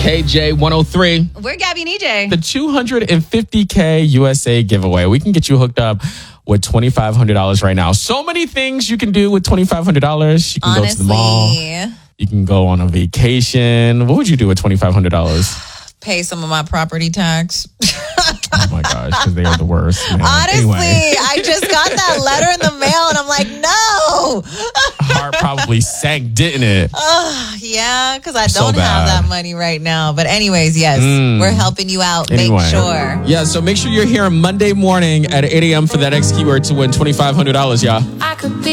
KJ103. We're Gabby and EJ. The $250K USA giveaway. We can get you hooked up with $2,500 right now. So many things you can do with $2,500. You can go to the mall. You can go on a vacation. What would you do with $2,500? Pay some of my property tax. Oh my gosh, because they are the worst. Man. Honestly, anyway. I just got that letter in the mail and I'm like, no. Heart probably sank, didn't it? Yeah, because I don't have that money right now. But anyways, yes, we're helping you out. Anyway. Make sure. Yeah, so make sure you're here Monday morning at 8 a.m. for that X keyword to win $2,500, y'all. I could be